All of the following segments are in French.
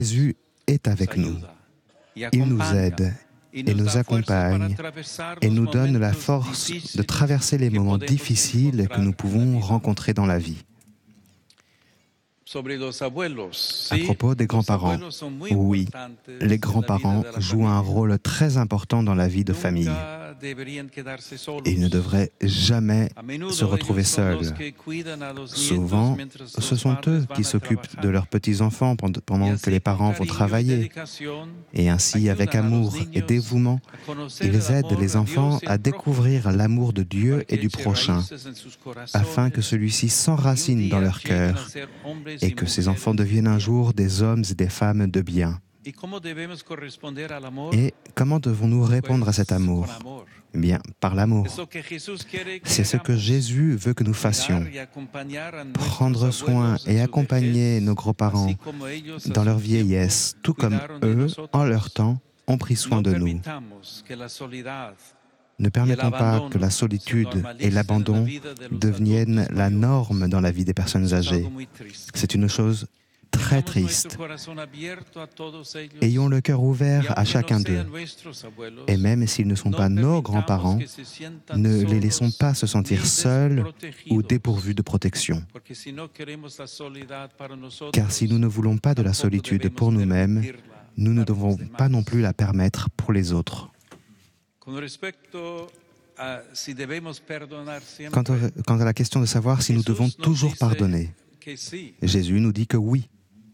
Jésus est avec nous. Il nous aide et nous accompagne et nous donne la force de traverser les moments difficiles que nous pouvons rencontrer dans la vie. À propos des grands-parents, oui, les grands-parents jouent un rôle très important dans la vie de famille. Ils ne devraient jamais se retrouver seuls. Souvent, ce sont eux qui s'occupent de leurs petits-enfants pendant que les parents vont travailler. Et ainsi, avec amour et dévouement, ils aident les enfants à découvrir l'amour de Dieu et du prochain, afin que celui-ci s'enracine dans leur cœur et que ces enfants deviennent un jour des hommes et des femmes de bien. Et comment devons-nous répondre à cet amour ? Eh bien, par l'amour. C'est ce que Jésus veut que nous fassions. Prendre soin et accompagner nos grands-parents dans leur vieillesse, tout comme eux, en leur temps, ont pris soin de nous. Ne permettons pas que la solitude et l'abandon deviennent la norme dans la vie des personnes âgées. C'est une chose très triste. Ayons le cœur ouvert à chacun d'eux. Et même s'ils ne sont pas nos grands-parents, ne les laissons pas se sentir seuls ou dépourvus de protection. Car si nous ne voulons pas de la solitude pour nous-mêmes, nous ne devons pas non plus la permettre pour les autres. Quant à la question de savoir si nous devons toujours pardonner, Jésus nous dit que oui.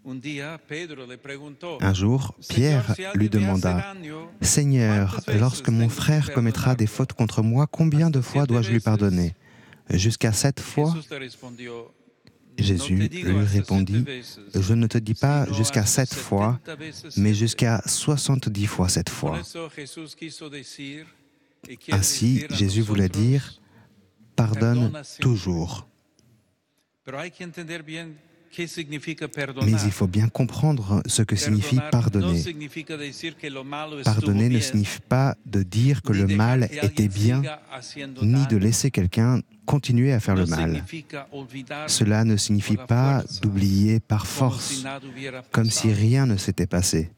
Un jour, Pierre lui demanda « Seigneur, lorsque mon frère commettra des fautes contre moi, combien de fois dois-je lui pardonner ? Jusqu'à 7 fois ?» Jésus lui répondit « Je ne te dis pas jusqu'à 7 fois, mais jusqu'à 70 fois 7 fois. » Ainsi, Jésus voulait dire « Pardonne toujours ». Mais il faut bien comprendre ce que signifie pardonner. Pardonner ne signifie pas de dire que le mal était bien, ni de laisser quelqu'un continuer à faire le mal. Cela ne signifie pas d'oublier par force, comme si rien ne s'était passé.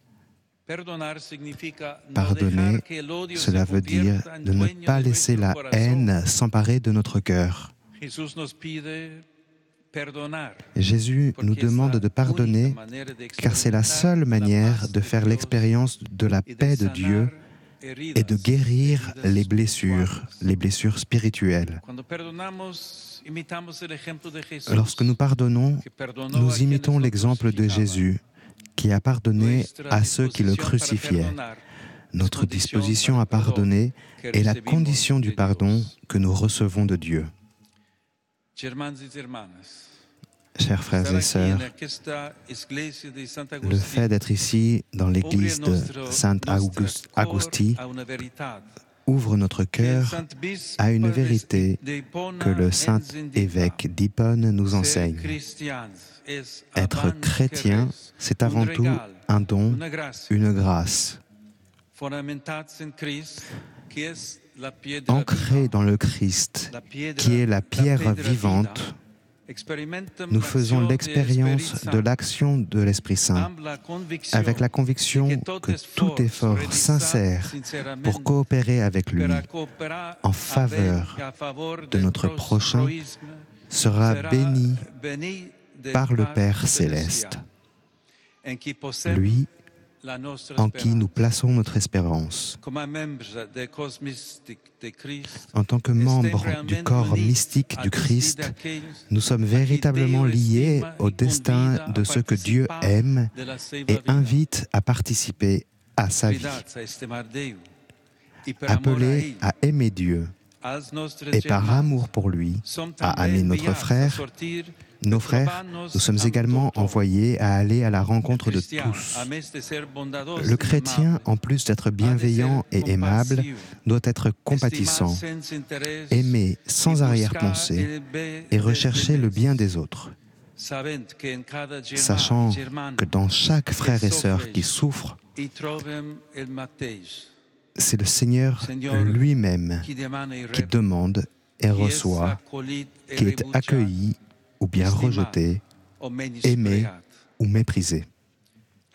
Pardonner, cela veut dire de ne pas laisser la haine s'emparer de notre cœur. Jésus nous demande de pardonner car c'est la seule manière de faire l'expérience de la paix de Dieu et de guérir les blessures spirituelles. Lorsque nous pardonnons, nous imitons l'exemple de Jésus qui a pardonné à ceux qui le crucifiaient. Notre disposition à pardonner est la condition du pardon que nous recevons de Dieu. Chers frères et sœurs, le fait d'être ici dans l'église de Saint-Agustin ouvre notre cœur à une vérité que le saint évêque d'Hippone nous enseigne. Être chrétien, c'est avant tout un don, une grâce. Ancré dans le Christ, qui est la pierre vivante, nous faisons l'expérience de l'action de l'Esprit Saint, avec la conviction que tout effort sincère pour coopérer avec lui en faveur de notre prochain sera béni par le Père céleste, lui en qui nous plaçons notre espérance. En tant que membres du corps mystique du Christ, nous sommes véritablement liés au destin de ceux que Dieu aime et invite à participer à sa vie. Appelés à aimer Dieu et par amour pour lui, à aimer notre frère, nos frères, nous sommes également envoyés à aller à la rencontre de tous. Le chrétien, en plus d'être bienveillant et aimable, doit être compatissant, aimer sans arrière-pensée et rechercher le bien des autres, sachant que dans chaque frère et sœur qui souffre, c'est le Seigneur lui-même qui demande et reçoit, qui est accueilli ou bien rejeté, aimé ou méprisé.